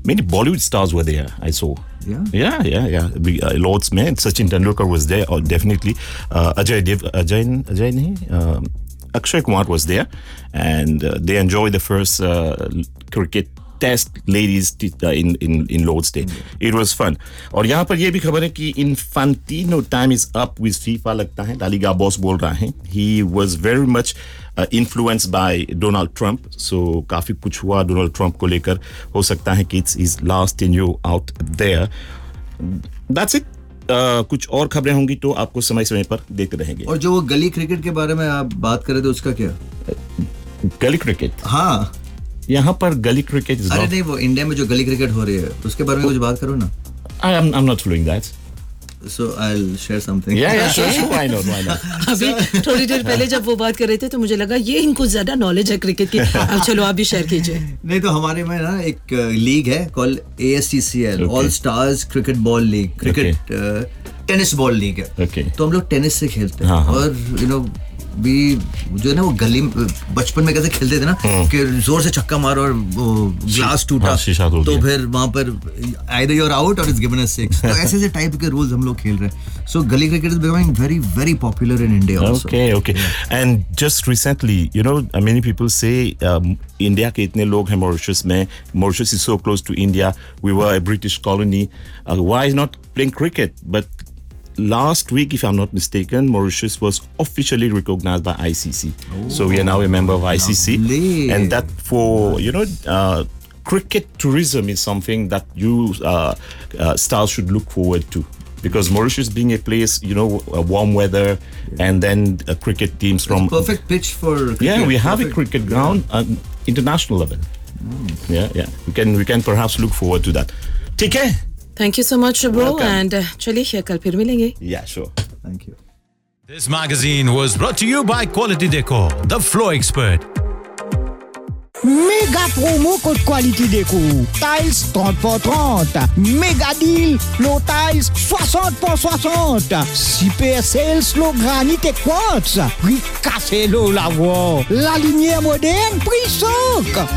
Many Bollywood stars were there, I saw. Yeah. Lords में Sachin Tendulkar was there, or definitely Ajay nahi, Akshay Kumar was there, and they enjoyed the first cricket test ladies in Lord's Day. It was fun. और यहाँ पर ये भी खबर है कि Infantino time is up with FIFA लगता है. La Liga boss बोल रहा है. He was very much influenced by Donald Trump. So काफी कुछ हुआ Donald Trump को लेकर. हो सकता है कि it's his last tenure out there. That's it. कुछ और खबरें होंगी तो आपको समय समय पर देखते रहेंगे. और जो वो गली क्रिकेट के बारे में आप बात कर रहे थे उसका क्या? गली क्रिकेट? हाँ, यहाँ पर गली क्रिकेट. अरे नहीं, वो इंडिया में जो गली क्रिकेट हो रही है उसके बारे में कुछ बात करो ना. I'm not following that. So I'll share something. Yeah, sure, why not? अभी थोड़ी देर पहले जब वो बात कर रहे थे तो मुझे लगा ये इनको ज्यादा नॉलेज है क्रिकेट की. अब चलो आप भी शेयर कीजिए. नहीं तो हमारे में ना एक लीग है called ASTCL, all stars cricket ball league, cricket tennis ball league है. तो हम लोग टेनिस से खेलते हैं. और यू नो भी जो है ना वो गली बचपन में कैसे खेलते थे ना कि जोर से छक्का मारो और वो ग्लास टूटा तो फिर वहां पर either you're out or it's given a 6. तो ऐसे ऐसे टाइप के रूल्स हम लोग खेल रहे हैं. So गली cricket is becoming very very popular in India also. Okay. And just recently, you know, many people say India के इतने लोग हैं Mauritius में. Mauritius is so close to India. We were a British colony. Why not playing cricket? But last week, if I'm not mistaken, Mauritius was officially recognized by ICC. So we are now a member of ICC. Lovely. And that for, you know, cricket tourism is something that you stars should look forward to. Because Mauritius being a place, you know, warm weather, and then cricket teams from... perfect pitch for cricket. Yeah, we have a cricket ground at international level. Yeah. We can perhaps look forward to that. ठीक है? Thank you so much, bro. And चलिए कल फिर मिलेंगे. Yeah, sure. Thank you. This magazine was brought to you by Quality Decor, the Floor Expert. Méga promo code Quality Déco. Tiles 30%. Méga deal. Low tiles 60%. Super sales low granite et quartz. Prix cassé low la voix. La lumière moderne, prix soc.